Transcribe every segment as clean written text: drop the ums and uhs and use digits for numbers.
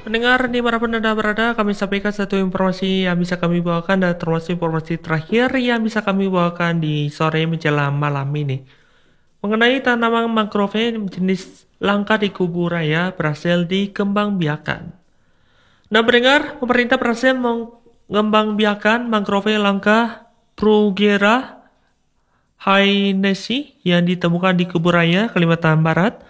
Pendengar dimanapun Anda berada, kami sampaikan satu informasi yang bisa kami bawakan dan termasuk informasi terakhir yang bisa kami bawakan di sore menjelang malam ini. Mengenai tanaman mangrove jenis langka di Kubu Raya berhasil dikembangbiakan. Nah, pendengar, pemerintah berhasil mengembangbiakan mangrove langka Bruguera hainesi yang ditemukan di Kubu Raya, Kalimantan Barat.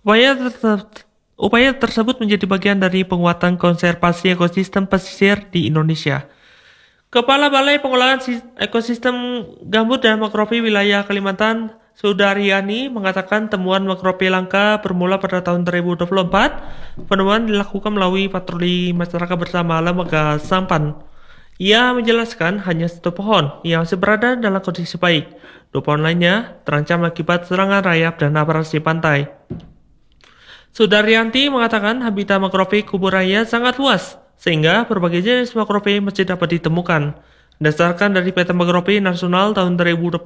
Upaya tersebut menjadi bagian dari penguatan konservasi ekosistem pesisir di Indonesia. Kepala Balai Pengelolaan Ekosistem Gambut dan Mangrove Wilayah Kalimantan, Sudaryani, mengatakan temuan mangrove langka bermula pada tahun 2024. Penemuan dilakukan melalui patroli masyarakat bersama lembaga Sampan. Ia menjelaskan hanya satu pohon yang masih berada dalam kondisi baik. 2 pohon lainnya terancam akibat serangan rayap dan abrasi pantai. Sudaryanti mengatakan habitat mangrove Kubu Raya sangat luas, sehingga berbagai jenis mangrove masih dapat ditemukan. Berdasarkan dari Peta Mangrove Nasional tahun 2025,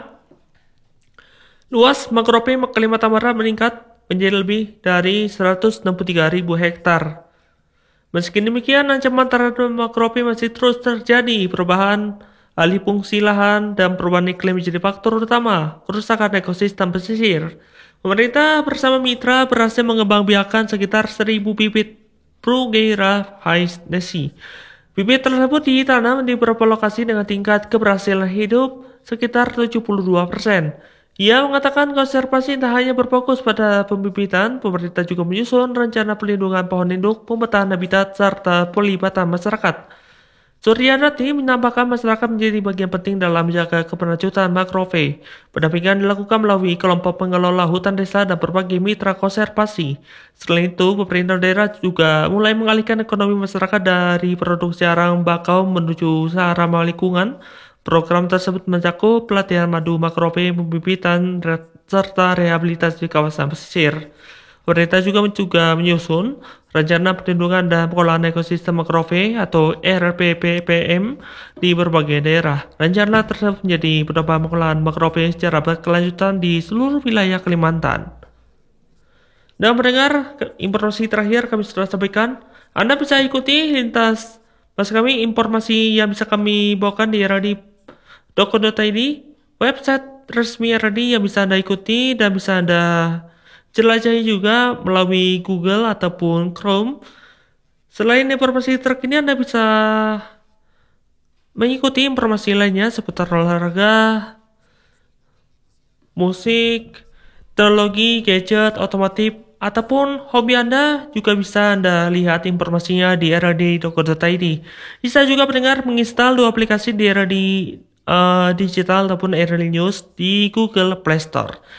luas mangrove Kalimantan Barat meningkat menjadi lebih dari 163.000 hektar. Meski demikian, ancaman terhadap mangrove masih terus terjadi. Perubahan alih fungsi lahan dan perubahan iklim menjadi faktor utama kerusakan ekosistem pesisir. Pemerintah bersama mitra berhasil mengembangbiakan sekitar 1.000 bibit Bruguera hainesi. Bibit tersebut ditanam di beberapa lokasi dengan tingkat keberhasilan hidup sekitar 72%. Ia mengatakan konservasi tak hanya berfokus pada pembibitan, pemerintah juga menyusun rencana pelindungan pohon induk, pemetaan habitat, serta pelibatan masyarakat. Suryanati menambahkan masyarakat menjadi bagian penting dalam menjaga keberlanjutan mangrove. Pendampingan dilakukan melalui kelompok pengelola hutan desa dan berbagai mitra konservasi. Selain itu, pemerintah daerah juga mulai mengalihkan ekonomi masyarakat dari produksi arang bakau menuju usaha ramah lingkungan. Program tersebut mencakup pelatihan madu mangrove, pembibitan, serta rehabilitasi kawasan pesisir. Pemerintah juga menyusun rencana perlindungan dan pengelolaan ekosistem mangrove atau RPPPM di berbagai daerah. Rencana tersebut menjadi pedoman pengelolaan mangrove secara berkelanjutan di seluruh wilayah Kalimantan. Dan mendengar informasi terakhir kami sudah sampaikan, Anda bisa ikuti lintas kami informasi yang bisa kami bawakan di radi.co.id, website resmi Radi yang bisa Anda ikuti dan bisa Anda jelajahi juga melalui Google ataupun Chrome. Selain informasi terkini, Anda bisa mengikuti informasi lainnya seputar olahraga, musik, teknologi, gadget, otomotif, ataupun hobi Anda juga bisa Anda lihat informasinya di rad.co.id. Bisa juga pendengar menginstal 2 aplikasi di RAD Digital ataupun RAD News di Google Play Store.